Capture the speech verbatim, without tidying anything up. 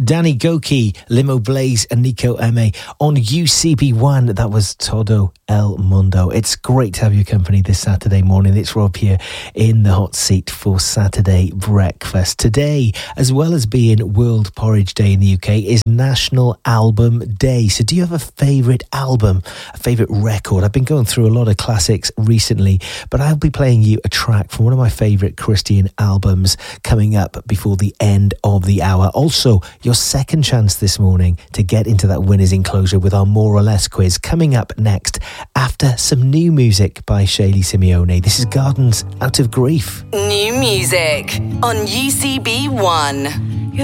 Danny Goki, Limo Blaze and Nico M A on U C B one. That was Todo El Mundo. It's great to have your company this Saturday morning. It's Rob here in the hot seat for Saturday breakfast. Today, as well as being World Porridge Day in the U K, is National Album Day. So do you have a favourite album, a favourite record? I've been going through a lot of classics recently, but I'll be playing you a track from one of my favourite Christian albums coming up before the end of the hour. Also, your second chance this morning to get into that winner's enclosure with our More or Less quiz coming up next after some new music by Shaylee Simeone. This is Gardens Out of Grief. New music on U C B one.